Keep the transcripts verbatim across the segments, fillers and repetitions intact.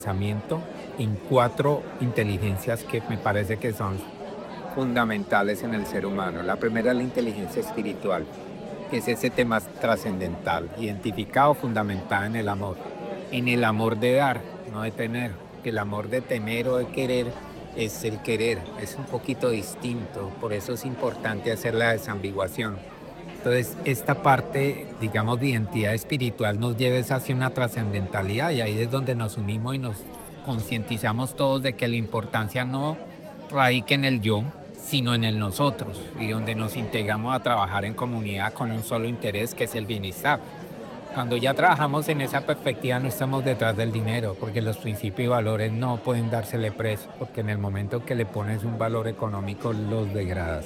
pensamiento en cuatro inteligencias que me parece que son fundamentales en el ser humano. La primera es la inteligencia espiritual, que es ese tema trascendental, identificado, fundamentado en el amor, en el amor de dar, no de tener, que el amor de tener o de querer es el querer, es un poquito distinto, por eso es importante hacer la desambiguación. Entonces, esta parte, digamos, de identidad espiritual nos lleva es hacia una trascendentalidad y ahí es donde nos unimos y nos concientizamos todos de que la importancia no radica en el yo, sino en el nosotros y donde nos integramos a trabajar en comunidad con un solo interés que es el bienestar. Cuando ya trabajamos en esa perspectiva no estamos detrás del dinero, porque los principios y valores no pueden dársele precio, porque en el momento que le pones un valor económico los degradas,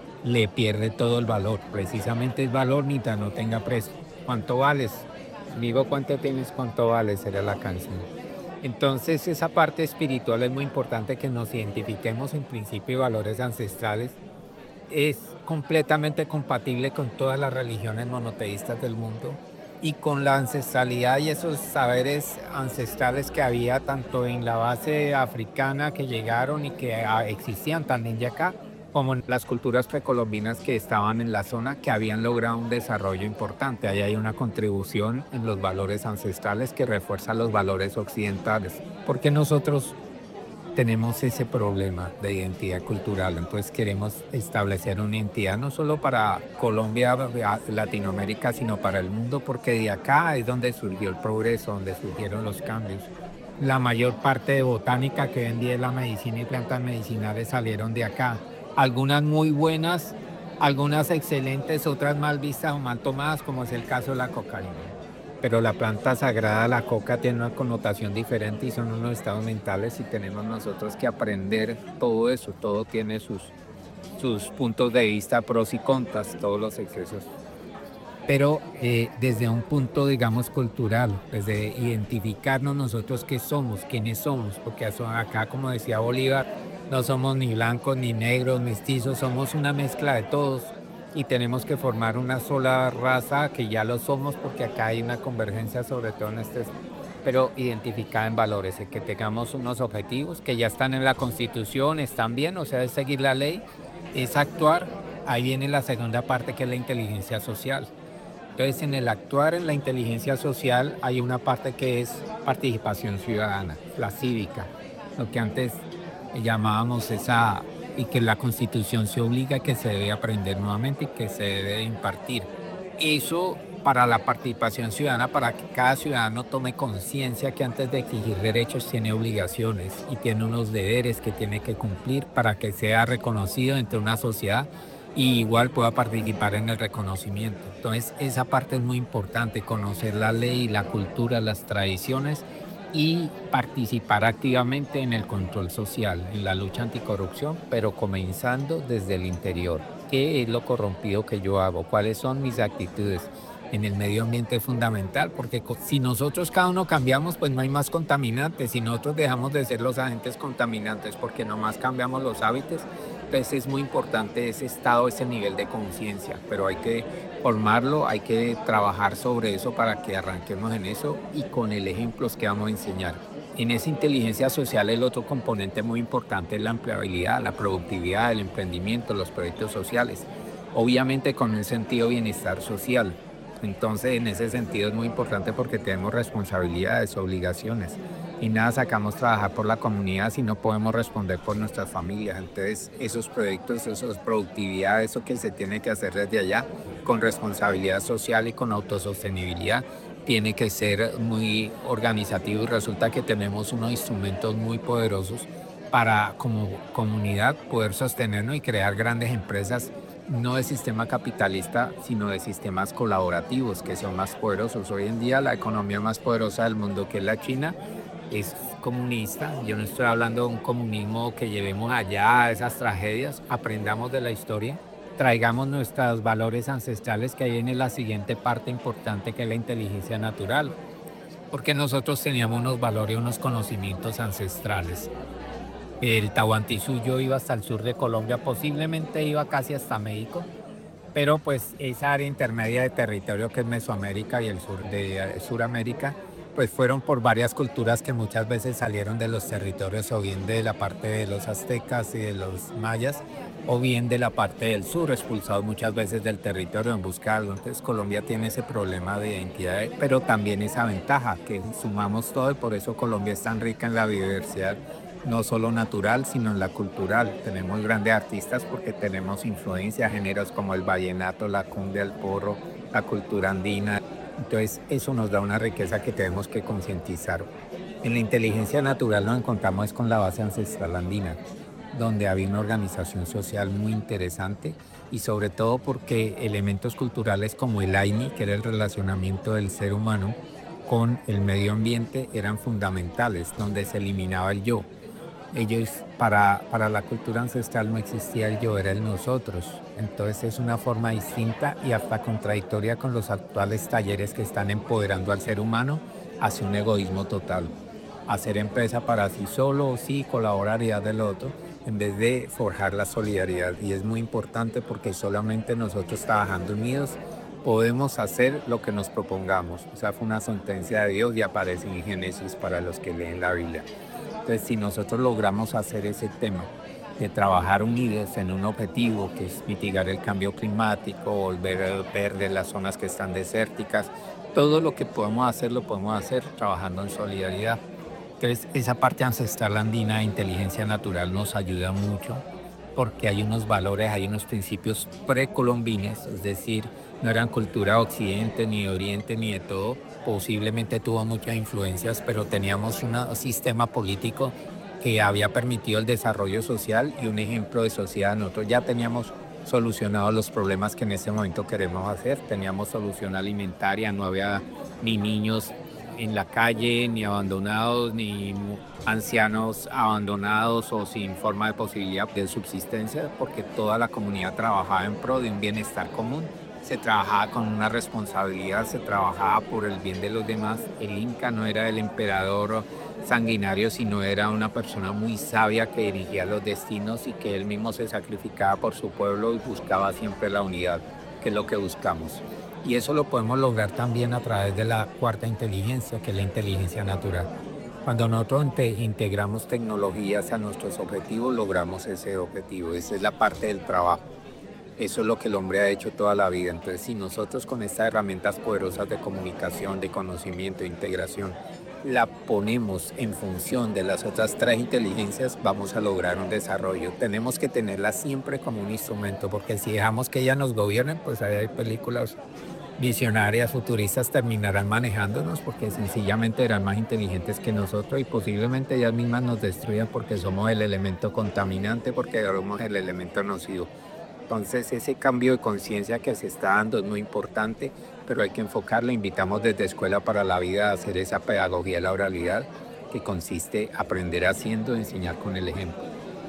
le pierde todo el valor. Precisamente el valor mientras no tenga precio. ¿Cuánto vales? Digo, ¿cuánto tienes? ¿Cuánto vales? Sería la canción. Entonces, esa parte espiritual es muy importante que nos identifiquemos en principios y valores ancestrales. Es completamente compatible con todas las religiones monoteístas del mundo y con la ancestralidad y esos saberes ancestrales que había tanto en la base africana que llegaron y que ah, existían también ya acá, como en las culturas precolombinas que estaban en la zona que habían logrado un desarrollo importante. Ahí hay una contribución en los valores ancestrales que refuerza los valores occidentales, porque nosotros tenemos ese problema de identidad cultural, entonces queremos establecer una identidad no solo para Colombia, a- Latinoamérica, sino para el mundo, porque de acá es donde surgió el progreso, donde surgieron los cambios. La mayor parte de botánica que hoy en día es la medicina y plantas medicinales salieron de acá. Algunas muy buenas, algunas excelentes, otras mal vistas o mal tomadas, como es el caso de la cocaína. Pero la planta sagrada, la coca, tiene una connotación diferente y son unos estados mentales y tenemos nosotros que aprender todo eso. Todo tiene sus, sus puntos de vista, pros y contras, todos los excesos. Pero eh, desde un punto, digamos, cultural, desde identificarnos nosotros qué somos, quiénes somos, porque eso acá, como decía Bolívar, no somos ni blancos, ni negros, mestizos, somos una mezcla de todos y tenemos que formar una sola raza que ya lo somos porque acá hay una convergencia sobre todo en este, pero identificada en valores, en que tengamos unos objetivos que ya están en la Constitución, están bien, o sea, es seguir la ley, es actuar. Ahí viene la segunda parte que es la inteligencia social. Entonces, en el actuar en la inteligencia social hay una parte que es participación ciudadana, la cívica, lo que antes llamábamos esa, y que la Constitución se obliga que se debe aprender nuevamente y que se debe impartir. Eso para la participación ciudadana, para que cada ciudadano tome conciencia que antes de exigir derechos tiene obligaciones y tiene unos deberes que tiene que cumplir para que sea reconocido entre una sociedad y igual pueda participar en el reconocimiento. Entonces, esa parte es muy importante, conocer la ley, la cultura, las tradiciones y participar activamente en el control social, en la lucha anticorrupción, pero comenzando desde el interior. ¿Qué es lo corrompido que yo hago? ¿Cuáles son mis actitudes? En el medio ambiente es fundamental, porque co- si nosotros cada uno cambiamos, pues no hay más contaminantes. Si nosotros dejamos de ser los agentes contaminantes porque nomás cambiamos los hábitos, entonces es muy importante ese estado, ese nivel de conciencia, pero hay que formarlo, hay que trabajar sobre eso para que arranquemos en eso y con el ejemplo es que vamos a enseñar. En esa inteligencia social el otro componente muy importante es la empleabilidad, la productividad, el emprendimiento, los proyectos sociales, obviamente con un sentido de bienestar social. Entonces, en ese sentido es muy importante porque tenemos responsabilidades, obligaciones y nada sacamos trabajar por la comunidad si no podemos responder por nuestras familias. Entonces, esos proyectos, esas productividad, eso que se tiene que hacer desde allá, con responsabilidad social y con autosostenibilidad, tiene que ser muy organizativo y resulta que tenemos unos instrumentos muy poderosos para como comunidad poder sostenernos y crear grandes empresas, no de sistema capitalista, sino de sistemas colaborativos que son más poderosos. Hoy en día la economía más poderosa del mundo, que es la China, es comunista. Yo no estoy hablando de un comunismo que llevemos allá a esas tragedias, aprendamos de la historia, traigamos nuestros valores ancestrales, que ahí viene la siguiente parte importante que es la inteligencia natural, porque nosotros teníamos unos valores y unos conocimientos ancestrales. El Tahuantinsuyo iba hasta el sur de Colombia, posiblemente iba casi hasta México, pero pues esa área intermedia de territorio que es Mesoamérica y el sur de eh, Suramérica, pues fueron por varias culturas que muchas veces salieron de los territorios o bien de la parte de los aztecas y de los mayas o bien de la parte del sur, expulsados muchas veces del territorio en busca de algo. Entonces Colombia tiene ese problema de identidad, pero también esa ventaja que sumamos todo y por eso Colombia es tan rica en la biodiversidad, no solo natural, sino en la cultural. Tenemos grandes artistas porque tenemos influencia, géneros como el vallenato, la cumbia, el porro, la cultura andina. Entonces eso nos da una riqueza que tenemos que concientizar. En la inteligencia natural nos encontramos con la base ancestral andina, donde había una organización social muy interesante y sobre todo porque elementos culturales como el AINI, que era el relacionamiento del ser humano con el medio ambiente, eran fundamentales, donde se eliminaba el yo. Ellos, para, para la cultura ancestral no existía el yo, era el nosotros. Entonces es una forma distinta y hasta contradictoria con los actuales talleres que están empoderando al ser humano hacia un egoísmo total. Hacer empresa para sí solo o sí, colaboraría del otro, en vez de forjar la solidaridad. Y es muy importante porque solamente nosotros trabajando unidos podemos hacer lo que nos propongamos. O sea, fue una sentencia de Dios y aparece en Génesis para los que leen la Biblia. Entonces, si nosotros logramos hacer ese tema de trabajar unidos en un objetivo que es mitigar el cambio climático, volver verde las zonas que están desérticas, todo lo que podemos hacer lo podemos hacer trabajando en solidaridad. Entonces, esa parte ancestral andina de inteligencia natural nos ayuda mucho porque hay unos valores, hay unos principios precolombinos, es decir, no eran cultura de Occidente, ni de Oriente, ni de todo. Posiblemente tuvo muchas influencias, pero teníamos un sistema político que había permitido el desarrollo social y un ejemplo de sociedad. Nosotros ya teníamos solucionados los problemas que en ese momento queremos hacer. Teníamos solución alimentaria, no había ni niños en la calle, ni abandonados, ni ancianos abandonados o sin forma de posibilidad de subsistencia, porque toda la comunidad trabajaba en pro de un bienestar común. Se trabajaba con una responsabilidad, se trabajaba por el bien de los demás. El Inca no era el emperador sanguinario, sino era una persona muy sabia que dirigía los destinos y que él mismo se sacrificaba por su pueblo y buscaba siempre la unidad, que es lo que buscamos. Y eso lo podemos lograr también a través de la cuarta inteligencia, que es la inteligencia natural. Cuando nosotros integramos tecnologías a nuestros objetivos, logramos ese objetivo. Esa es la parte del trabajo. Eso es lo que el hombre ha hecho toda la vida. Entonces, si nosotros con estas herramientas poderosas de comunicación, de conocimiento, de integración, la ponemos en función de las otras tres inteligencias, vamos a lograr un desarrollo. Tenemos que tenerla siempre como un instrumento, porque si dejamos que ellas nos gobiernen, pues ahí hay películas visionarias, futuristas, terminarán manejándonos porque sencillamente eran más inteligentes que nosotros y posiblemente ellas mismas nos destruyan porque somos el elemento contaminante, porque somos el elemento nocivo. Entonces ese cambio de conciencia que se está dando es muy importante, pero hay que enfocarlo. Invitamos desde Escuela para la Vida a hacer esa pedagogía de la oralidad que consiste en aprender haciendo, enseñar con el ejemplo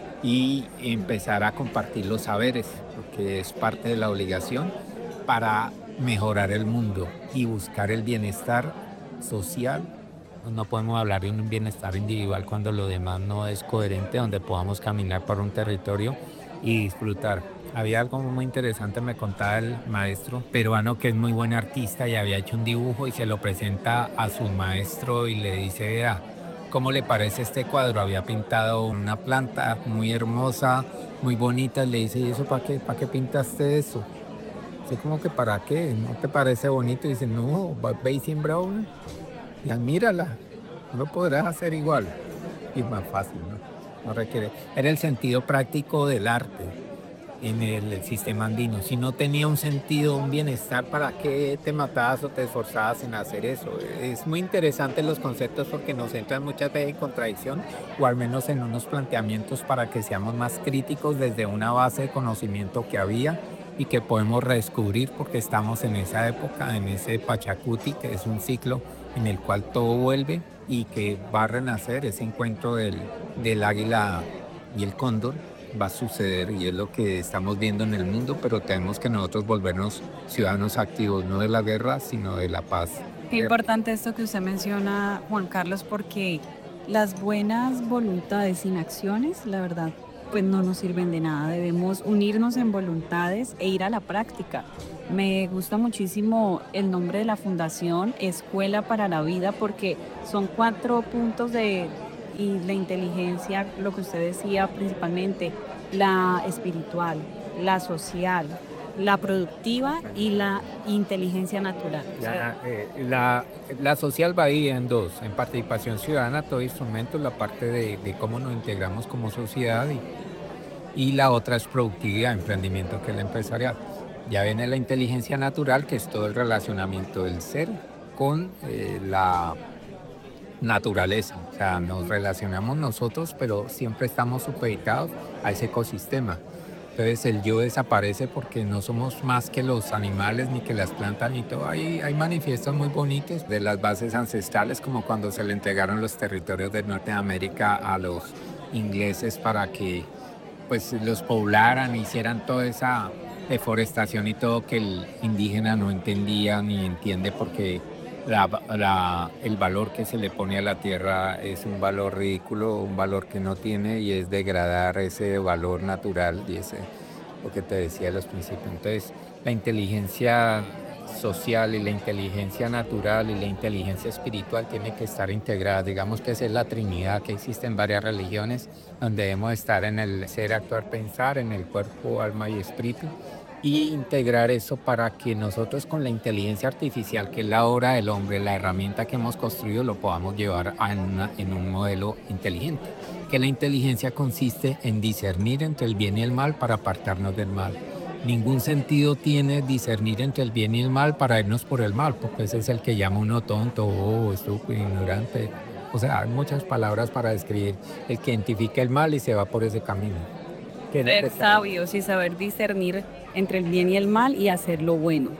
y empezar a compartir los saberes, porque es parte de la obligación para mejorar el mundo y buscar el bienestar social. No podemos hablar de un bienestar individual cuando lo demás no es coherente, donde podamos caminar por un territorio y disfrutar. Había algo muy interesante, me contaba el maestro peruano que es muy buen artista y había hecho un dibujo y se lo presenta a su maestro y le dice, vea, ¿cómo le parece este cuadro? Había pintado una planta muy hermosa, muy bonita, le dice, ¿y eso para qué? ¿Para qué pintaste eso? Así como que ¿para qué? ¿No te parece bonito? Y dice, no, ve y siembra una y admírala, no lo podrás hacer igual. Y es más fácil, ¿no? No requiere. Era el sentido práctico del arte en el, el sistema andino. Si no tenía un sentido, un bienestar, ¿para qué te matabas o te esforzabas en hacer eso? Es muy interesante los conceptos porque nos entran muchas veces en contradicción o al menos en unos planteamientos para que seamos más críticos desde una base de conocimiento que había y que podemos redescubrir porque estamos en esa época, en ese Pachacuti, que es un ciclo en el cual todo vuelve y que va a renacer ese encuentro del, del águila y el cóndor. Va a suceder y es lo que estamos viendo en el mundo, pero tenemos que nosotros volvernos ciudadanos activos, no de la guerra, sino de la paz. Qué importante esto que usted menciona, Juan Carlos, porque las buenas voluntades sin acciones, la verdad, pues no nos sirven de nada. Debemos unirnos en voluntades e ir a la práctica. Me gusta muchísimo el nombre de la fundación, Escuela para la Vida, porque son cuatro puntos de y la inteligencia, lo que usted decía principalmente, la espiritual, la social, la productiva y la inteligencia natural. O sea, La, eh, la, la social va ahí en dos, en participación ciudadana, todo instrumento, la parte de, de cómo nos integramos como sociedad y, y la otra es productividad, emprendimiento, que es la empresarial. Ya viene la inteligencia natural, que es todo el relacionamiento del ser con eh, la naturaleza. O sea, nos relacionamos nosotros, pero siempre estamos supeditados a ese ecosistema. Entonces el yo desaparece porque no somos más que los animales, ni que las plantas, ni todo. Hay, hay manifiestos muy bonitos de las bases ancestrales, como cuando se le entregaron los territorios de Norteamérica a los ingleses para que pues los poblaran, hicieran toda esa deforestación y todo que el indígena no entendía ni entiende porque la, la, el valor que se le pone a la tierra es un valor ridículo, un valor que no tiene y es degradar ese valor natural y ese, lo que te decía de los principios. Entonces, la inteligencia social y la inteligencia natural y la inteligencia espiritual tienen que estar integradas. Digamos que esa es la trinidad que existe en varias religiones, donde debemos estar en el ser, actuar, pensar, en el cuerpo, alma y espíritu, y integrar eso para que nosotros con la inteligencia artificial, que es la obra del hombre, la herramienta que hemos construido, lo podamos llevar a una, en un modelo inteligente. Que la inteligencia consiste en discernir entre el bien y el mal para apartarnos del mal. Ningún sentido tiene discernir entre el bien y el mal para irnos por el mal, porque ese es el que llama uno tonto, bobo, estúpido, ignorante. O sea, hay muchas palabras para describir el que identifica el mal y se va por ese camino. ser sabios y saber discernir entre el bien y el mal y hacer lo bueno.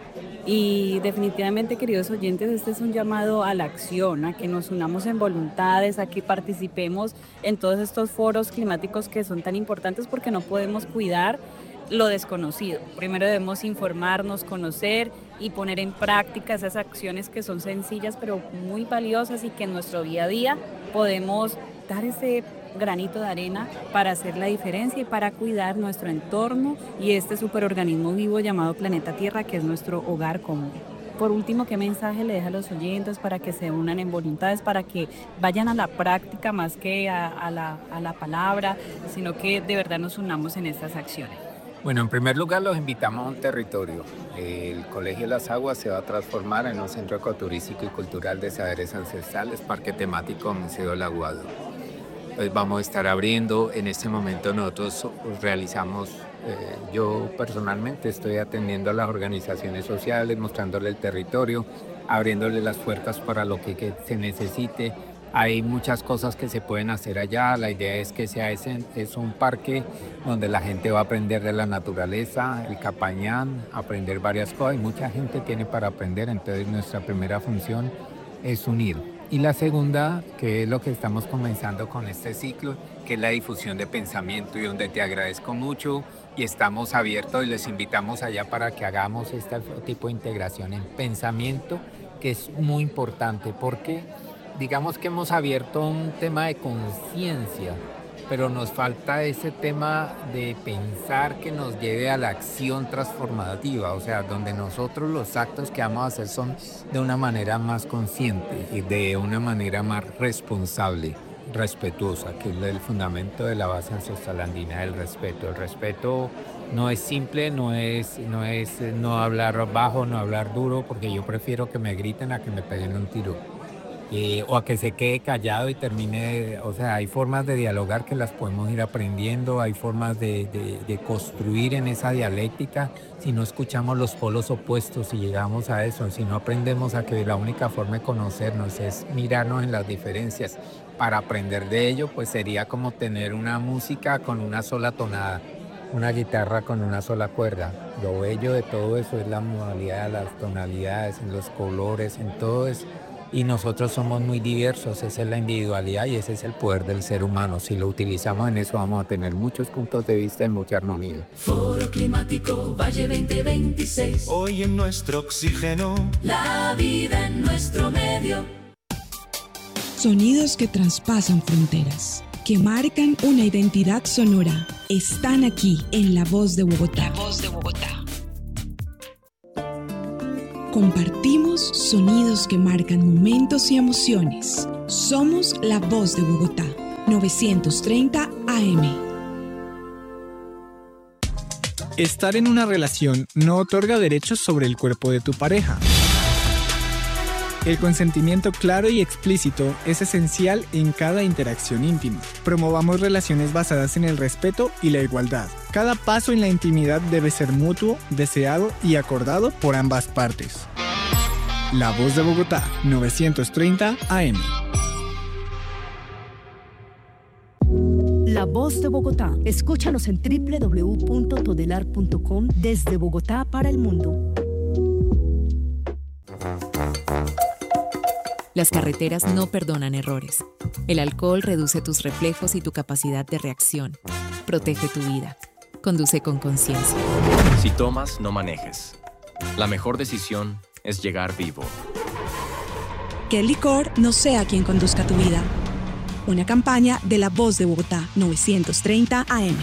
Y definitivamente, queridos oyentes, este es un llamado a la acción, a que nos unamos en voluntades, a que participemos en todos estos foros climáticos que son tan importantes porque no podemos cuidar lo desconocido. Primero debemos informarnos, conocer y poner en práctica esas acciones que son sencillas pero muy valiosas y que en nuestro día a día podemos dar ese granito de arena para hacer la diferencia y para cuidar nuestro entorno y este superorganismo vivo llamado planeta Tierra, que es nuestro hogar común. Por último, ¿qué mensaje le deja a los oyentes para que se unan en voluntades, para que vayan a la práctica más que a, a, la, a la palabra, sino que de verdad nos unamos en estas acciones? Bueno, en primer lugar los invitamos a un territorio. El Colegio Las Aguas se va a transformar en un centro ecoturístico y cultural de saberes ancestrales, parque temático Museo del Aguado. Entonces vamos a estar abriendo, en este momento nosotros realizamos, eh, yo personalmente estoy atendiendo a las organizaciones sociales, mostrándole el territorio, abriéndole las puertas para lo que, que se necesite. Hay muchas cosas que se pueden hacer allá. La idea es que sea ese, es un parque donde la gente va a aprender de la naturaleza, el Capañán, aprender varias cosas. Y mucha gente tiene para aprender, entonces nuestra primera función es unir. Y la segunda, que es lo que estamos comenzando con este ciclo, que es la difusión de pensamiento y donde te agradezco mucho y estamos abiertos y les invitamos allá para que hagamos este tipo de integración en pensamiento, que es muy importante porque digamos que hemos abierto un tema de conciencia, pero nos falta ese tema de pensar que nos lleve a la acción transformativa, o sea, donde nosotros los actos que vamos a hacer son de una manera más consciente y de una manera más responsable, respetuosa, que es el fundamento de la base ancestral andina del respeto. El respeto no es simple, no es, no es no hablar bajo, no hablar duro, porque yo prefiero que me griten a que me peguen un tiro. Eh, o a que se quede callado y termine, o sea, hay formas de dialogar que las podemos ir aprendiendo, hay formas de, de, de construir en esa dialéctica si no escuchamos los polos opuestos y llegamos a eso, si no aprendemos a que la única forma de conocernos es mirarnos en las diferencias para aprender de ello, pues sería como tener una música con una sola tonada, una guitarra con una sola cuerda. Lo bello de todo eso es la modalidad, las tonalidades, en los colores, en todo eso. Y nosotros somos muy diversos, esa es la individualidad y ese es el poder del ser humano. Si lo utilizamos en eso vamos a tener muchos puntos de vista y mucha armonía. Foro Climático Valle veinte veintiséis. Hoy en nuestro oxígeno, la vida en nuestro medio. Sonidos que traspasan fronteras, que marcan una identidad sonora están aquí en La Voz de Bogotá. La Voz de Bogotá. Compartimos sonidos que marcan momentos y emociones. Somos La Voz de Bogotá, novecientos treinta A M. Estar en una relación no otorga derechos sobre el cuerpo de tu pareja. El consentimiento claro y explícito es esencial en cada interacción íntima. Promovamos relaciones basadas en el respeto y la igualdad. Cada paso en la intimidad debe ser mutuo, deseado y acordado por ambas partes. La Voz de Bogotá, novecientos treinta A M. La Voz de Bogotá. Escúchanos en doble u doble u doble u punto todelar punto com desde Bogotá para el mundo. Las carreteras no perdonan errores. El alcohol reduce tus reflejos y tu capacidad de reacción. Protege tu vida. Conduce con conciencia. Si tomas, no manejes. La mejor decisión es llegar vivo. Que el licor no sea quien conduzca tu vida. Una campaña de La Voz de Bogotá, novecientos treinta A M.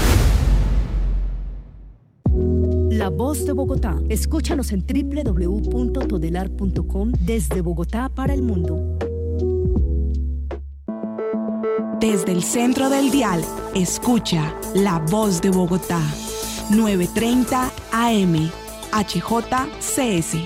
La Voz de Bogotá. Escúchanos en doble u doble u doble u punto todelar punto com desde Bogotá para el mundo. Desde el centro del dial, escucha La Voz de Bogotá, novecientos treinta A M, H J C S.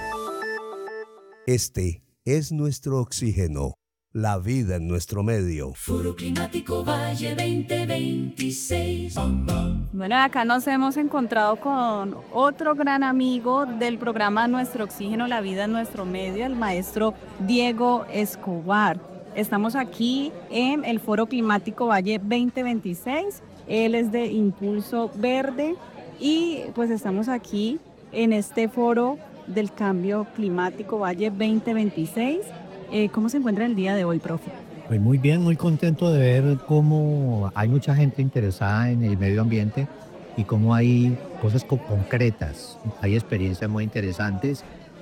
Este es nuestro oxígeno, la vida en nuestro medio. Foro Climático Valle veinte veintiséis. Bueno, acá nos hemos encontrado con otro gran amigo del programa Nuestro Oxígeno, la vida en nuestro medio, el maestro Diego Escobar. Estamos aquí en el Foro Climático Valle veinte veintiséis. Él es de Impulso Verde y pues estamos aquí en este foro del cambio climático Valle veinte veintiséis. Eh, ¿Cómo se encuentra el día de hoy, profe? Pues muy bien, muy contento de ver cómo hay mucha gente interesada en el medio ambiente y cómo hay cosas co- concretas, hay experiencias muy interesantes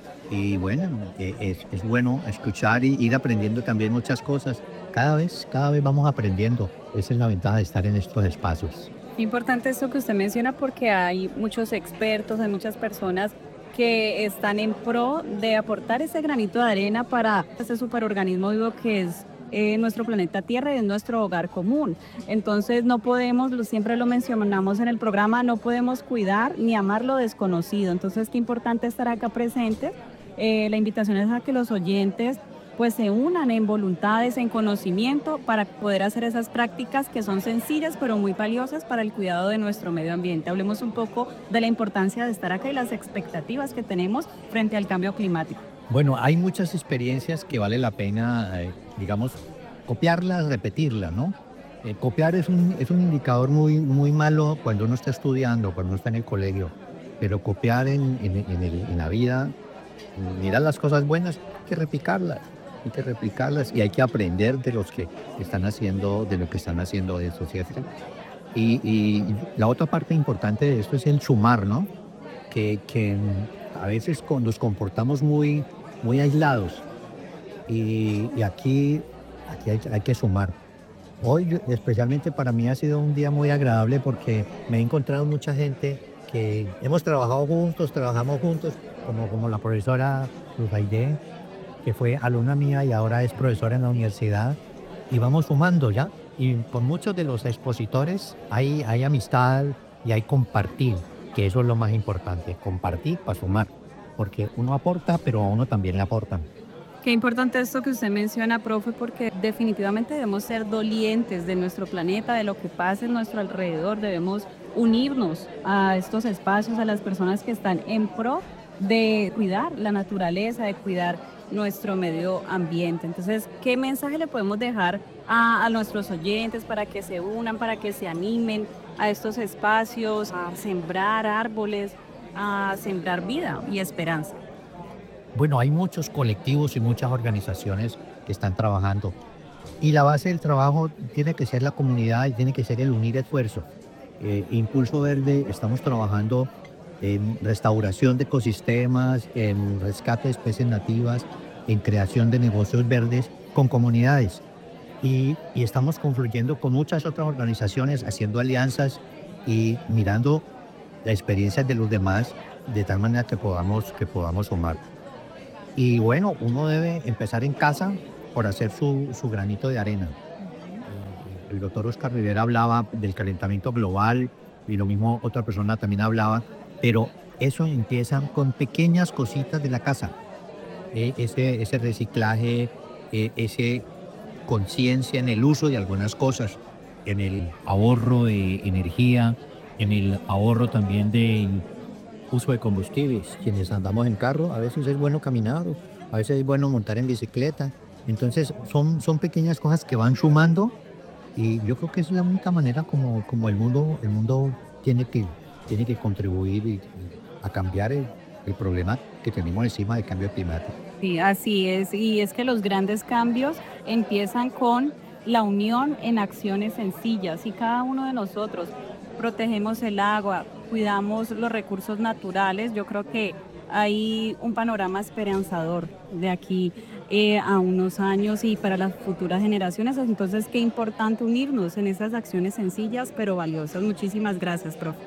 y bueno, eh, es, es bueno escuchar y ir aprendiendo también muchas cosas. Cada vez, cada vez vamos aprendiendo. Esa es la ventaja de estar en estos espacios. Importante esto que usted menciona porque hay muchos expertos, hay muchas personas que están en pro de aportar ese granito de arena para ese superorganismo vivo que es eh, nuestro planeta Tierra y es nuestro hogar común. Entonces no podemos, lo, siempre lo mencionamos en el programa, no podemos cuidar ni amar lo desconocido. Entonces qué importante estar acá presente. Eh, la invitación es a que los oyentes pues se unan en voluntades, en conocimiento para poder hacer esas prácticas que son sencillas pero muy valiosas para el cuidado de nuestro medio ambiente. Hablemos un poco de la importancia de estar acá y las expectativas que tenemos frente al cambio climático. Bueno, hay muchas experiencias que vale la pena, eh, digamos, copiarlas, repetirlas, ¿no? Eh, copiar es un, es un indicador muy, muy malo cuando uno está estudiando, cuando uno está en el colegio, pero copiar en, en, en, el, en la vida, mirar las cosas buenas, hay que replicarlas. Hay que replicarlas y hay que aprender de los que están haciendo, de lo que están haciendo de eso, ¿cierto? Y, y la otra parte importante de esto es el sumar, ¿no? Que, que a veces con, nos comportamos muy, muy aislados y, y aquí, aquí hay, hay que sumar. Hoy, especialmente para mí, ha sido un día muy agradable porque me he encontrado mucha gente que hemos trabajado juntos, trabajamos juntos, como, como la profesora Luzaide, que fue alumna mía y ahora es profesora en la universidad, y vamos sumando ya. Y con muchos de los expositores hay, hay amistad y hay compartir, que eso es lo más importante, compartir para sumar, porque uno aporta, pero a uno también le aportan. Qué importante esto que usted menciona, profe, porque definitivamente debemos ser dolientes de nuestro planeta, de lo que pasa en nuestro alrededor, debemos unirnos a estos espacios, a las personas que están en pro de cuidar la naturaleza, de cuidar nuestro medio ambiente. Entonces, ¿qué mensaje le podemos dejar a, a nuestros oyentes para que se unan, para que se animen a estos espacios, a sembrar árboles, a sembrar vida y esperanza? Bueno, hay muchos colectivos y muchas organizaciones que están trabajando. Y la base del trabajo tiene que ser la comunidad y tiene que ser el unir esfuerzos. Eh, Impulso Verde, estamos trabajando en restauración de ecosistemas, en rescate de especies nativas, en creación de negocios verdes con comunidades. y, y estamos confluyendo con muchas otras organizaciones, haciendo alianzas y mirando la experiencia de los demás de tal manera que podamos, que podamos sumar. Y bueno, uno debe empezar en casa por hacer su, su granito de arena. El doctor Oscar Rivera hablaba del calentamiento global y lo mismo otra persona también hablaba, pero eso empieza con pequeñas cositas de la casa. Eh, ese, ese reciclaje, eh, ese conciencia en el uso de algunas cosas, en el ahorro de energía, en el ahorro también de uso de combustibles. Quienes andamos en carro, a veces es bueno caminar, a veces es bueno montar en bicicleta. Entonces son, son pequeñas cosas que van sumando y yo creo que es la única manera como, como el mundo, el mundo tiene, que, tiene que contribuir y, y a cambiar el, el problema que tenemos encima del cambio climático. Sí, así es. Y es que los grandes cambios empiezan con la unión en acciones sencillas y cada uno de nosotros protegemos el agua, cuidamos los recursos naturales. Yo creo que hay un panorama esperanzador de aquí eh, a unos años y para las futuras generaciones. Entonces, qué importante unirnos en esas acciones sencillas pero valiosas. Muchísimas gracias, profe.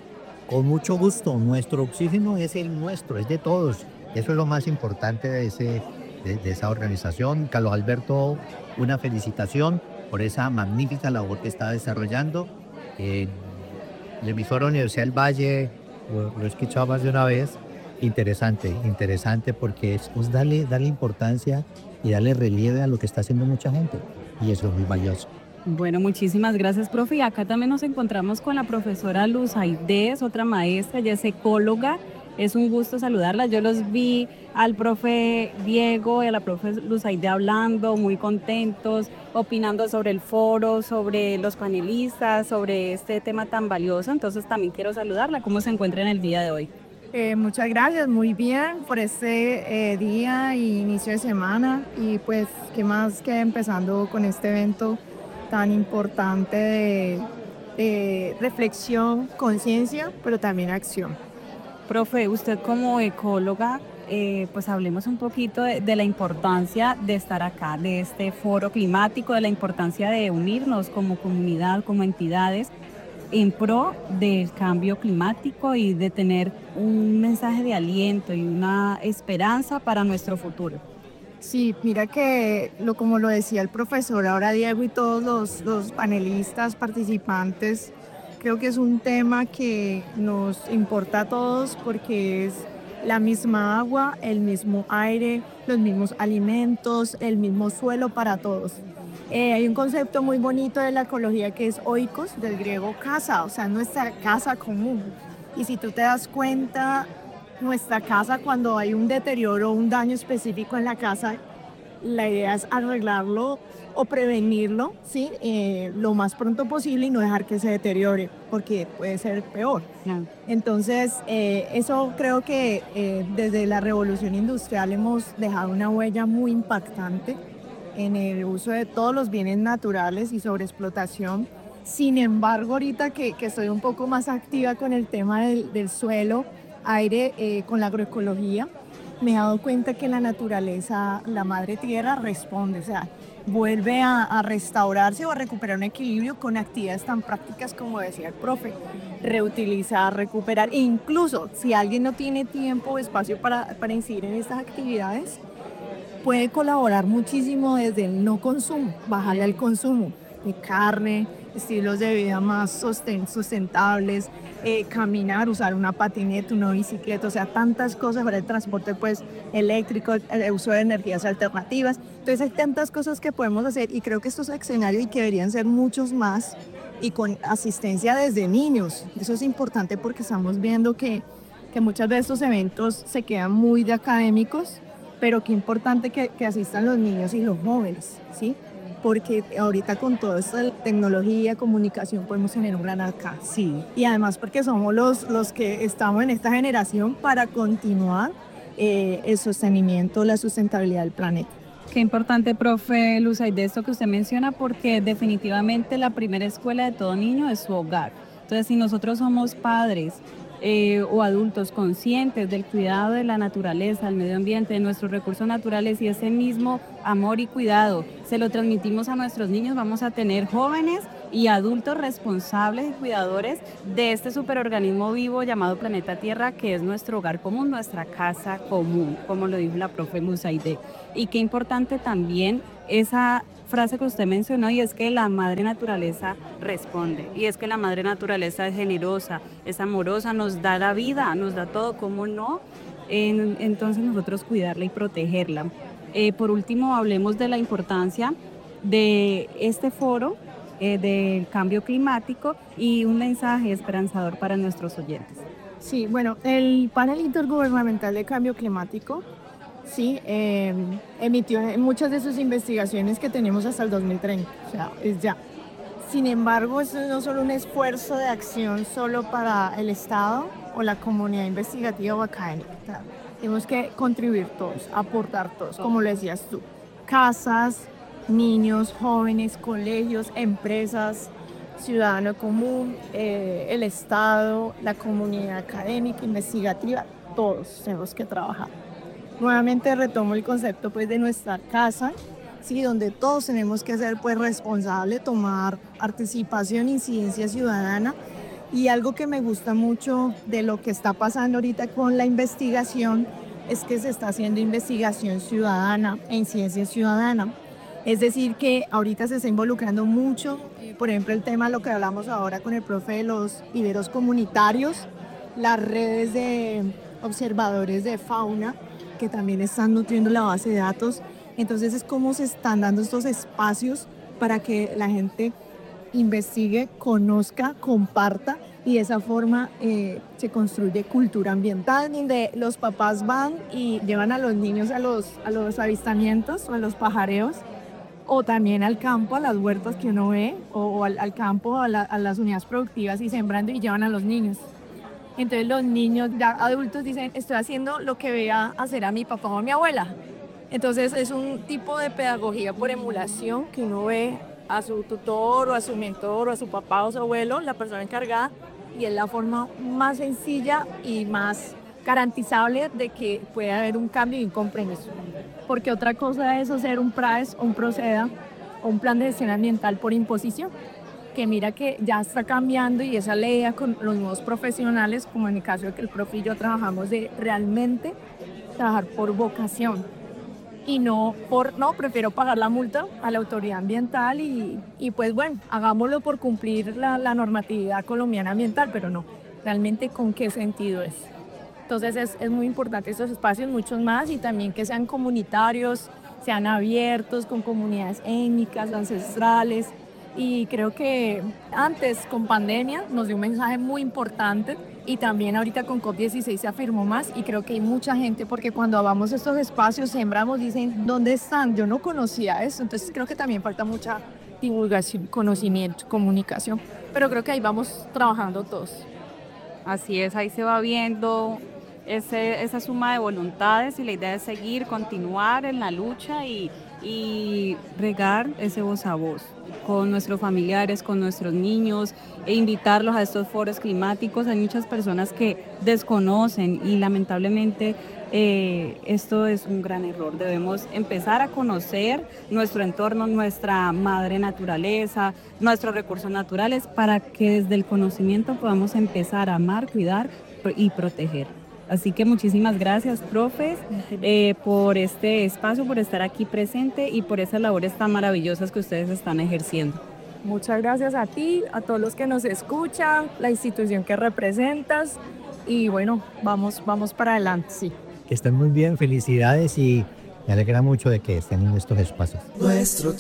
Con mucho gusto. Nuestro oxígeno es el nuestro, es de todos. Eso es lo más importante de, ese, de, de esa organización. Carlos Alberto, una felicitación por esa magnífica labor que está desarrollando. Eh, el emisor Universidad del Valle, lo, lo he escuchado más de una vez. Interesante, interesante porque es pues, darle, darle importancia y darle relieve a lo que está haciendo mucha gente. Y eso es muy valioso. Bueno, muchísimas gracias, profe. Y acá también nos encontramos con la profesora Luz Aidez, otra maestra, ella es ecóloga. Es un gusto saludarla. Yo los vi al profe Diego y a la profe Luz Aidez hablando, muy contentos, opinando sobre el foro, sobre los panelistas, sobre este tema tan valioso. Entonces también quiero saludarla. ¿Cómo se encuentra en el día de hoy? Eh, muchas gracias, muy bien por este eh, día y inicio de semana. Y pues, qué más que empezando con este evento tan importante de, de reflexión, conciencia, pero también acción. Profe, usted como ecóloga, eh, pues hablemos un poquito de, de la importancia de estar acá, de este foro climático, de la importancia de unirnos como comunidad, como entidades, en pro del cambio climático y de tener un mensaje de aliento y una esperanza para nuestro futuro. Sí, mira que lo, como lo decía el profesor, ahora Diego y todos los, los panelistas, participantes, creo que es un tema que nos importa a todos porque es la misma agua, el mismo aire, los mismos alimentos, el mismo suelo para todos. Eh, hay un concepto muy bonito de la ecología que es oikos, del griego casa, o sea, nuestra casa común. Y si tú te das cuenta, nuestra casa, cuando hay un deterioro o un daño específico en la casa, la idea es arreglarlo o prevenirlo, ¿sí? Eh, lo más pronto posible y no dejar que se deteriore, porque puede ser peor. Yeah. Entonces, eh, eso creo que eh, desde la revolución industrial hemos dejado una huella muy impactante en el uso de todos los bienes naturales y sobreexplotación. Sin embargo, ahorita que, que estoy un poco más activa con el tema del, del suelo, aire, eh, con la agroecología, me he dado cuenta que la naturaleza, la madre tierra responde, o sea, vuelve a, a restaurarse o a recuperar un equilibrio con actividades tan prácticas como decía el profe, reutilizar, recuperar, e incluso si alguien no tiene tiempo o espacio para, para incidir en estas actividades, puede colaborar muchísimo desde el no consumo, bajarle al consumo de carne, estilos de vida más sustentables, eh, caminar, usar una patineta, una bicicleta, o sea, tantas cosas para el transporte pues, eléctrico, el uso de energías alternativas. Entonces hay tantas cosas que podemos hacer y creo que estos escenarios y que deberían ser muchos más y con asistencia desde niños. Eso es importante porque estamos viendo que, que muchos de estos eventos se quedan muy de académicos, pero qué importante que, que asistan los niños y los jóvenes, ¿sí? Porque ahorita con toda esta tecnología, comunicación, podemos tener un gran alcance. Sí. Y además porque somos los, los que estamos en esta generación para continuar eh, el sostenimiento, la sustentabilidad del planeta. Qué importante, profe Luz Aidez, esto que usted menciona, porque definitivamente la primera escuela de todo niño es su hogar. Entonces, si nosotros somos padres eh, o adultos conscientes del cuidado de la naturaleza, del medio ambiente, de nuestros recursos naturales y ese mismo amor y cuidado se lo transmitimos a nuestros niños, vamos a tener jóvenes y adultos responsables y cuidadores de este superorganismo vivo llamado planeta Tierra, que es nuestro hogar común, nuestra casa común, como lo dijo la profe Musaide. Y qué importante también esa frase que usted mencionó, y es que la madre naturaleza responde, y es que la madre naturaleza es generosa, es amorosa, nos da la vida, nos da todo, ¿cómo no? En, entonces nosotros cuidarla y protegerla. Eh, por último, hablemos de la importancia de este foro eh, del cambio climático y un mensaje esperanzador para nuestros oyentes. Sí, bueno, el panel intergubernamental de cambio climático sí, eh, emitió muchas de sus investigaciones que tenemos hasta el dos mil treinta, o sea, es ya. Sin embargo, esto no es solo un esfuerzo de acción solo para el Estado o la comunidad investigativa o académica. Tenemos que contribuir todos, aportar todos, como lo decías tú. Casas, niños, jóvenes, colegios, empresas, ciudadano común, eh, el Estado, la comunidad académica, investigativa, todos tenemos que trabajar. Nuevamente retomo el concepto pues, de nuestra casa, ¿sí? Donde todos tenemos que ser pues, responsables, tomar participación, incidencia ciudadana. Y algo que me gusta mucho de lo que está pasando ahorita con la investigación es que se está haciendo investigación ciudadana e incidencia ciudadana. Es decir, que ahorita se está involucrando mucho, eh, por ejemplo, el tema, lo que hablamos ahora con el profe de los viveros comunitarios, las redes de observadores de fauna, que también están nutriendo la base de datos. Entonces es cómo se están dando estos espacios para que la gente investigue, conozca, comparta y de esa forma eh, se construye cultura ambiental, donde los papás van y llevan a los niños a los, a los avistamientos o a los pajareos, o también al campo, a las huertas que uno ve, o, o al, al campo, a, la, a las unidades productivas y sembrando y llevan a los niños. Entonces los niños ya adultos dicen, estoy haciendo lo que veía hacer a mi papá o a mi abuela. Entonces es un tipo de pedagogía por emulación que uno ve a su tutor o a su mentor o a su papá o su abuelo, la persona encargada, y es la forma más sencilla y más garantizable de que pueda haber un cambio y un compromiso. Porque otra cosa es hacer un PRAES o un PROCEDA o un plan de gestión ambiental por imposición, que mira que ya está cambiando y esa ley con los nuevos profesionales, como en el caso de que el profe y yo trabajamos de realmente trabajar por vocación y no por, no, prefiero pagar la multa a la autoridad ambiental y, y pues bueno, hagámoslo por cumplir la, la normatividad colombiana ambiental, pero no, realmente con qué sentido es. Entonces es, es muy importante estos espacios, muchos más, y también que sean comunitarios, sean abiertos con comunidades étnicas, ancestrales. Y creo que antes, con pandemia, nos dio un mensaje muy importante y también ahorita con COP dieciséis se afirmó más y creo que hay mucha gente, porque cuando vamos a estos espacios, sembramos, dicen, ¿dónde están? Yo no conocía eso, entonces creo que también falta mucha divulgación, conocimiento, comunicación, pero creo que ahí vamos trabajando todos. Así es, ahí se va viendo ese, esa suma de voluntades y la idea es seguir, continuar en la lucha y, y regar ese voz a voz con nuestros familiares, con nuestros niños e invitarlos a estos foros climáticos. Hay muchas personas que desconocen y lamentablemente eh, esto es un gran error. Debemos empezar a conocer nuestro entorno, nuestra madre naturaleza, nuestros recursos naturales, para que desde el conocimiento podamos empezar a amar, cuidar y proteger. Así que muchísimas gracias, profes, eh, por este espacio, por estar aquí presente y por esas labores tan maravillosas que ustedes están ejerciendo. Muchas gracias a ti, a todos los que nos escuchan, la institución que representas y bueno, vamos, vamos para adelante, sí. Que estén muy bien, felicidades y me alegra mucho de que estén en estos espacios. Nuestro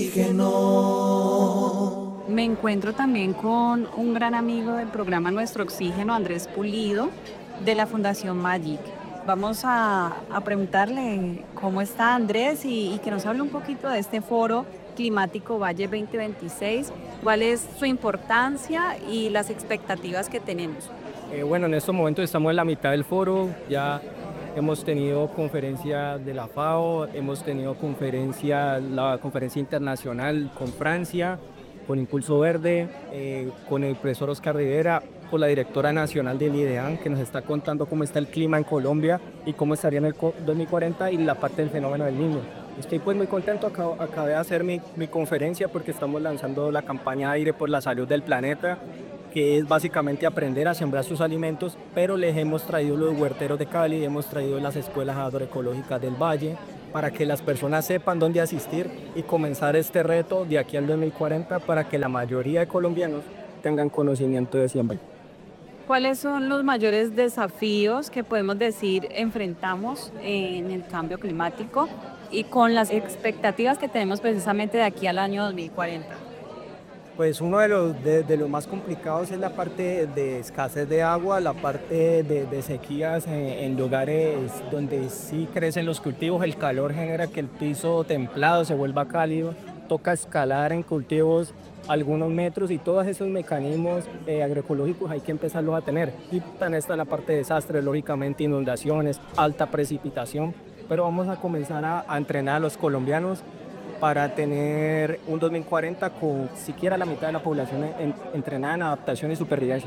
oxígeno. Me encuentro también con un gran amigo del programa Nuestro Oxígeno, Andrés Pulido, de la Fundación Magic. Vamos a, a preguntarle cómo está Andrés y, y que nos hable un poquito de este foro climático Valle veinte veintiséis, cuál es su importancia y las expectativas que tenemos. Eh, bueno, en estos momentos estamos en la mitad del foro, ya hemos tenido conferencia de la FAO, hemos tenido conferencia, la conferencia internacional con Francia, con Impulso Verde, eh, con el profesor Oscar Rivera, por la directora nacional del IDEAN, que nos está contando cómo está el clima en Colombia y cómo estaría en el dos mil cuarenta y la parte del fenómeno del Niño. Estoy pues muy contento, acabo, acabé de hacer mi, mi conferencia porque estamos lanzando la campaña Aire por la Salud del Planeta, que es básicamente aprender a sembrar sus alimentos, pero les hemos traído los huerteros de Cali, hemos traído las escuelas agroecológicas del Valle, para que las personas sepan dónde asistir y comenzar este reto de aquí al dos mil cuarenta para que la mayoría de colombianos tengan conocimiento de siembra. ¿Cuáles son los mayores desafíos que podemos decir enfrentamos en el cambio climático y con las expectativas que tenemos precisamente de aquí al año dos mil cuarenta? Pues uno de los, de, de los más complicados es la parte de escasez de agua, la parte de, de sequías en, en lugares donde sí crecen los cultivos, el calor genera que el piso templado se vuelva cálido, toca escalar en cultivos algunos metros y todos esos mecanismos eh, agroecológicos hay que empezarlos a tener. Y también está la parte de desastres, lógicamente inundaciones, alta precipitación, pero vamos a comenzar a, a entrenar a los colombianos para tener un dos mil cuarenta con siquiera la mitad de la población en, entrenada en adaptación y supervivencia.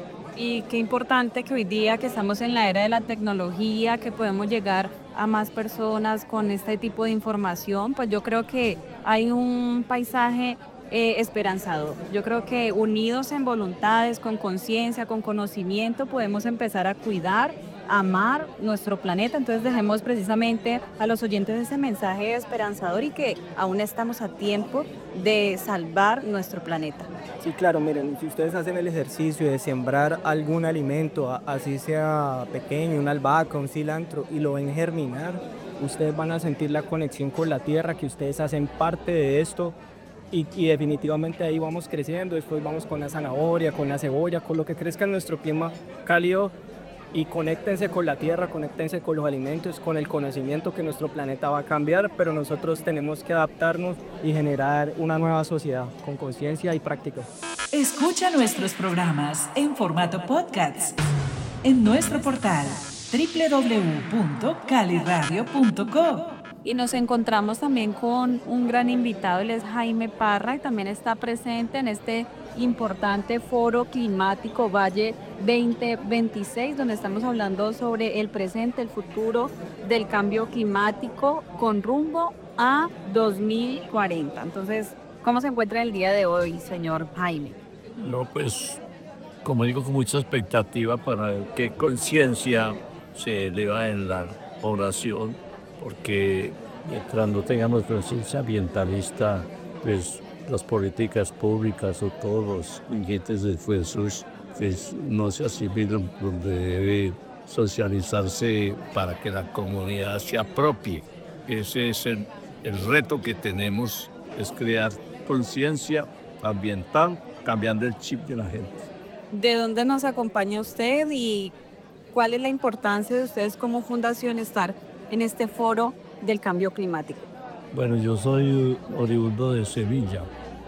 Y qué importante que hoy día que estamos en la era de la tecnología, que podemos llegar a más personas con este tipo de información, pues yo creo que hay un paisaje eh, esperanzador. Yo creo que unidos en voluntades, con conciencia, con conocimiento, podemos empezar a cuidar, amar nuestro planeta. Entonces dejemos precisamente a los oyentes ese mensaje esperanzador y que aún estamos a tiempo de salvar nuestro planeta. Sí, claro, miren, si ustedes hacen el ejercicio de sembrar algún alimento, así sea pequeño, una albahaca, un cilantro, y lo ven germinar, ustedes van a sentir la conexión con la tierra, que ustedes hacen parte de esto y, y definitivamente ahí vamos creciendo. Después vamos con la zanahoria, con la cebolla, con lo que crezca en nuestro clima cálido. Y conéctense con la tierra, conéctense con los alimentos, con el conocimiento que nuestro planeta va a cambiar, pero nosotros tenemos que adaptarnos y generar una nueva sociedad con conciencia y práctica. Escucha nuestros programas en formato podcast en nuestro portal doble u doble u doble u punto cali radio punto co. Y nos encontramos también con un gran invitado, él es Jaime Parra y también está presente en este importante foro climático Valle veinte veintiséis, donde estamos hablando sobre el presente, el futuro del cambio climático con rumbo a dos mil cuarenta. Entonces, ¿cómo se encuentra el día de hoy, señor Jaime? No, pues, como digo, con mucha expectativa para que conciencia se eleva en la población, porque mientras no tengamos conciencia ambientalista, pues las políticas públicas o todos los ingentes esfuerzos pues, no se asimilan donde debe socializarse para que la comunidad se apropie. Ese es el, el reto que tenemos, es crear conciencia ambiental, cambiando el chip de la gente. ¿De dónde nos acompaña usted y cuál es la importancia de ustedes como fundación estar en este foro del cambio climático? Bueno, yo soy oriundo de Sevilla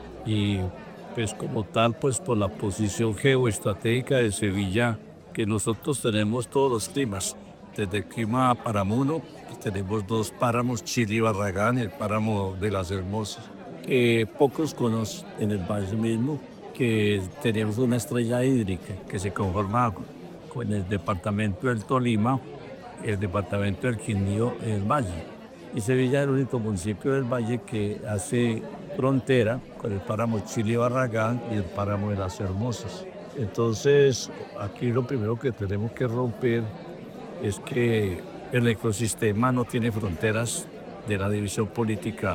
y pues como tal, pues por la posición geoestratégica de Sevilla, que nosotros tenemos todos los climas, desde el clima paramuno, pues tenemos dos páramos, Chile y Barragán, el páramo de las Hermosas, que pocos conocen en el valle mismo, que tenemos una estrella hídrica que se conforma con el departamento del Tolima, el departamento del Quindío y el Valle. Y Sevilla es el único municipio del Valle que hace frontera con el páramo Chile y Barragán y el páramo de las Hermosas. Entonces, aquí lo primero que tenemos que romper es que el ecosistema no tiene fronteras de la división política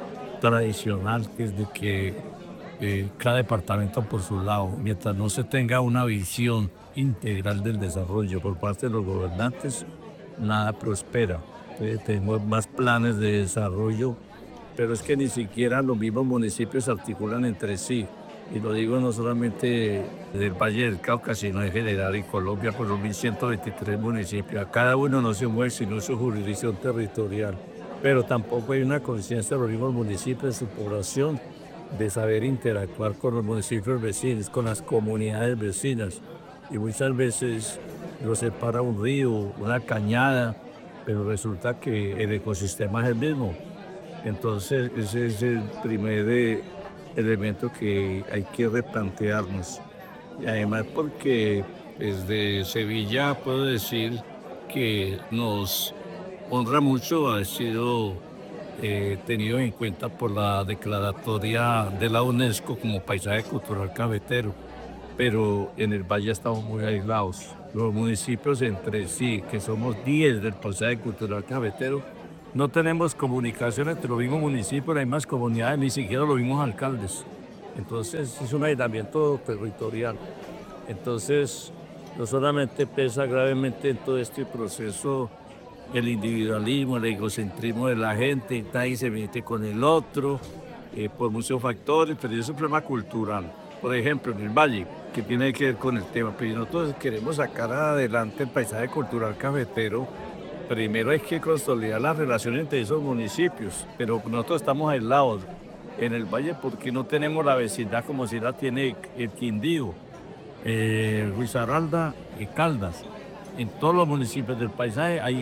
tradicional, que es de que eh, cada departamento por su lado, mientras no se tenga una visión integral del desarrollo por parte de los gobernantes, nada prospera. Entonces, tenemos más planes de desarrollo, pero es que ni siquiera los mismos municipios se articulan entre sí. Y lo digo no solamente del Valle del Cauca, sino en general en Colombia, por los mil ciento veintitrés municipios. A cada uno no se mueve sino su jurisdicción territorial. Pero tampoco hay una conciencia de los mismos municipios, de su población, de saber interactuar con los municipios vecinos, con las comunidades vecinas. Y muchas veces los separa un río, una cañada, pero resulta que el ecosistema es el mismo. Entonces ese es el primer elemento que hay que replantearnos. Y además porque desde Sevilla puedo decir que nos honra mucho haber sido eh, tenido en cuenta por la declaratoria de la UNESCO como paisaje cultural cafetero, pero en el valle estamos muy aislados. Los municipios entre sí, que somos diez del paisaje cultural cafetero, no tenemos comunicación entre los mismos municipios, las mismas comunidades, ni siquiera los mismos alcaldes. Entonces es un aislamiento territorial. Entonces no solamente pesa gravemente en todo este proceso el individualismo, el egocentrismo de la gente, nadie se mete con el otro, eh, por muchos factores, pero es un problema cultural. Por ejemplo, en el valle, que tiene que ver con el tema, pero nosotros queremos sacar adelante el paisaje cultural cafetero. Primero hay que consolidar las relaciones entre esos municipios, pero nosotros estamos aislados en el valle porque no tenemos la vecindad como si la tiene el Quindío, eh, Risaralda y Caldas. En todos los municipios del paisaje hay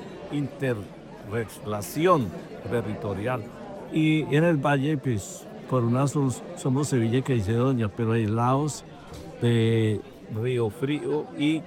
interrelación territorial. Y en el valle, pues, por una somos, somos Sevilla que dice Doña, pero aislados de Río Frío y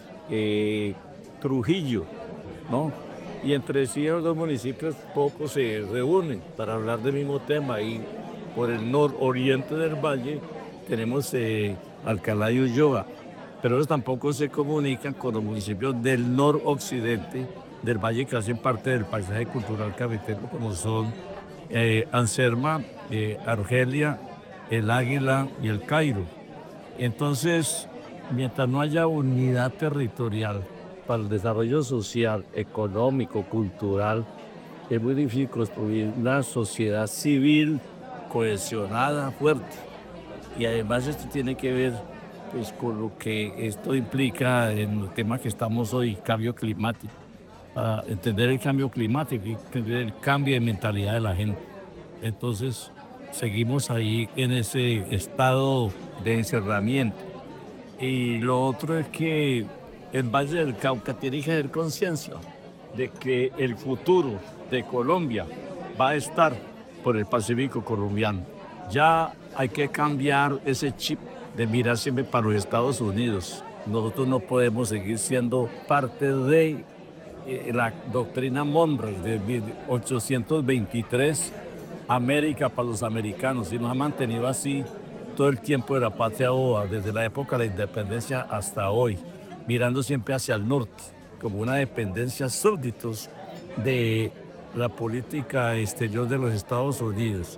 eh, Trujillo, ¿no? Y entre sí los dos municipios poco se reúnen para hablar del mismo tema. Y por el nororiente del valle tenemos eh, Alcalá y Ulloa, pero ellos tampoco se comunican con los municipios del noroccidente del valle que hacen parte del paisaje cultural cafetero, como son eh, Anserma, eh, Argelia, el Águila y el Cairo. Entonces, mientras no haya unidad territorial para el desarrollo social, económico, cultural, es muy difícil construir una sociedad civil cohesionada, fuerte. Y además esto tiene que ver pues, con lo que esto implica en el tema que estamos hoy, cambio climático. Para entender el cambio climático y entender el cambio de mentalidad de la gente. Entonces, seguimos ahí en ese estado de encerramiento. Y lo otro es que el Valle del Cauca tiene que tener conciencia de que el futuro de Colombia va a estar por el Pacífico colombiano. Ya hay que cambiar ese chip de mirar siempre para los Estados Unidos. Nosotros no podemos seguir siendo parte de eh, la doctrina Monroe de mil ochocientos veintitrés, América para los americanos, y nos ha mantenido así todo el tiempo de la patria boba, desde la época de la independencia hasta hoy, mirando siempre hacia el norte, como una dependencia súbditos de la política exterior de los Estados Unidos.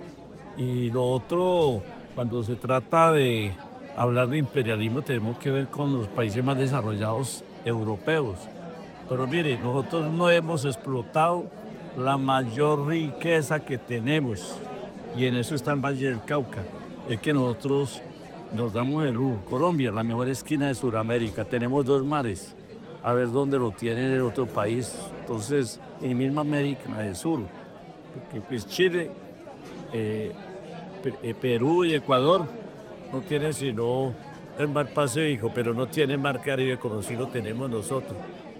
Y lo otro, cuando se trata de hablar de imperialismo, tenemos que ver con los países más desarrollados europeos. Pero mire, nosotros no hemos explotado la mayor riqueza que tenemos, y en eso está el Valle del Cauca. Es que nosotros nos damos el lujo. Colombia, la mejor esquina de Sudamérica, tenemos dos mares. A ver dónde lo tiene el otro país. Entonces, en misma América del Sur, porque pues Chile, eh, Perú y Ecuador no tienen sino el mar Pacífico, pero no tienen mar Caribe como sí lo tenemos nosotros.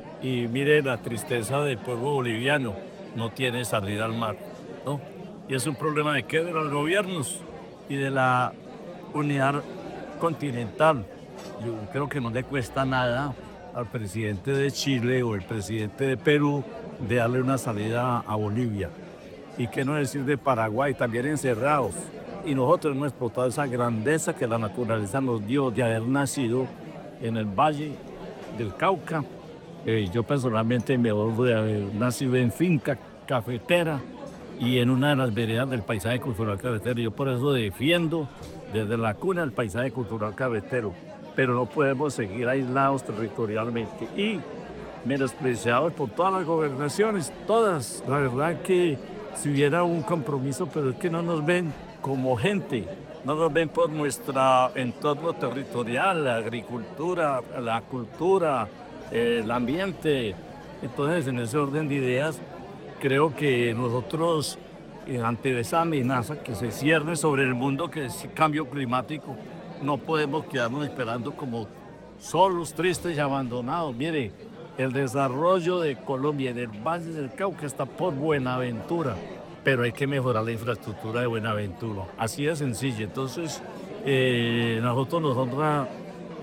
Y mire la tristeza del pueblo boliviano, no tiene salida al mar, ¿no? Y es un problema de qué, de los gobiernos y de la unidad continental. Yo creo que no le cuesta nada al presidente de Chile o el presidente de Perú de darle una salida a Bolivia. Y qué no decir de Paraguay, también encerrados. Y nosotros hemos explotado esa grandeza que la naturaleza nos dio de haber nacido en el Valle del Cauca. Eh, yo personalmente me honro de haber nacido en finca cafetera y en una de las veredas del paisaje cultural cafetero. Yo por eso defiendo desde la cuna el paisaje cultural cafetero, pero no podemos seguir aislados territorialmente y menospreciados por todas las gobernaciones, todas. La verdad que si hubiera un compromiso, pero es que no nos ven como gente, no nos ven por nuestro entorno territorial, la agricultura, la cultura, eh, el ambiente. Entonces, en ese orden de ideas, creo que nosotros, eh, ante esa amenaza que se cierne sobre el mundo, que es el cambio climático, no podemos quedarnos esperando como solos, tristes y abandonados. Mire, el desarrollo de Colombia en el Valle del Cauca está por Buenaventura, pero hay que mejorar la infraestructura de Buenaventura. Así de sencillo. Entonces, eh, nosotros nos honra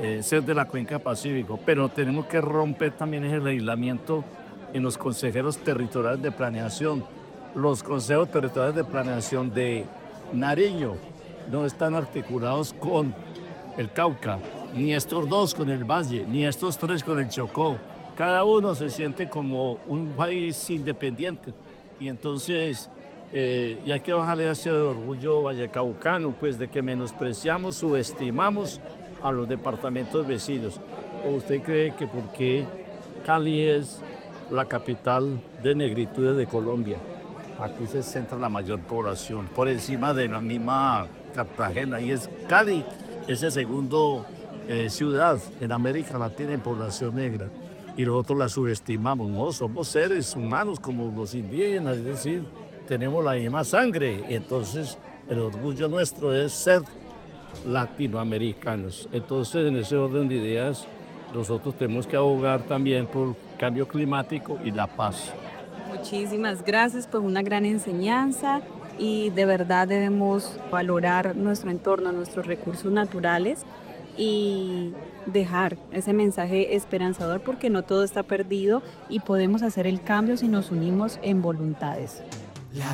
eh, ser de la cuenca pacífico, pero tenemos que romper también el aislamiento en los consejeros territoriales de planeación. Los consejos territoriales de planeación de Nariño no están articulados con el Cauca, ni estos dos con el Valle, ni estos tres con el Chocó. Cada uno se siente como un país independiente y entonces eh, y hay que bajarle hacia el orgullo vallecaucano, pues de que menospreciamos, subestimamos a los departamentos vecinos. ¿O usted cree que porque Cali es la capital de negritudes de Colombia, aquí se centra la mayor población, por encima de la misma Cartagena, y es Cali, es el segundo eh, ciudad en América Latina en población negra, y nosotros la subestimamos? No, somos seres humanos como los indígenas, es decir, tenemos la misma sangre, y entonces el orgullo nuestro es ser latinoamericanos. Entonces, en ese orden de ideas, nosotros tenemos que abogar también por cambio climático y la paz. Muchísimas gracias por una gran enseñanza y de verdad debemos valorar nuestro entorno, nuestros recursos naturales y dejar ese mensaje esperanzador porque no todo está perdido y podemos hacer el cambio si nos unimos en voluntades.